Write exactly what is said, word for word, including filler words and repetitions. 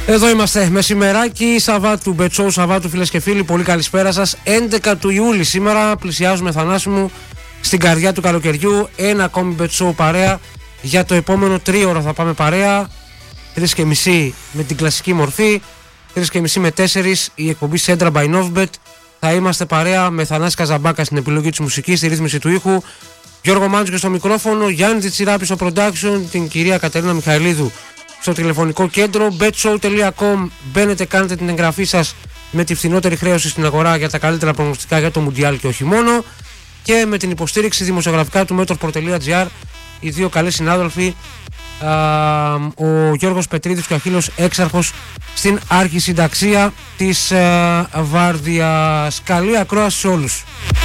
Εδώ είμαστε, μεσημεράκι Σαββάτου, Μπετσόου Σαββάτου, φίλες και φίλοι, πολύ καλησπέρα σας. έντεκα του Ιούλη σήμερα, πλησιάζουμε, Θανάση μου, στην καρδιά του καλοκαιριού. Ένα ακόμη Μπετσόου παρέα. Για το επόμενο τρίωρο θα πάμε παρέα. Τρεις και μισή με την κλασική μορφή, τρεις και μισή με τέσσερις η εκπομπή Centra by Novbet. Θα είμαστε παρέα με Θανάση Καζαμπάκα στην επιλογή της μουσικής, στη ρύθμιση του ήχου, Γιώργο Μάντζο στο μικρόφωνο, Γιάννη Τζιτσιράπη στο production, την κυρία Κατερίνα Μιχαηλίδου στο τηλεφωνικό κέντρο. betshow τελεία com. Μπαίνετε, κάνετε την εγγραφή σας με τη φθηνότερη χρέωση στην αγορά για τα καλύτερα προγνωστικά για το Μουντιάλ και όχι μόνο. Και με την υποστήριξη δημοσιογραφικά του μέτροπρο τελεία τζι άρ, οι δύο καλοί συνάδελφοι, α, ο Γιώργος Πετρίδης και ο Αχίλλος Έξαρχος στην αρχισυνταξία της α, Βάρδιας. Καλή ακρόαση σε όλους.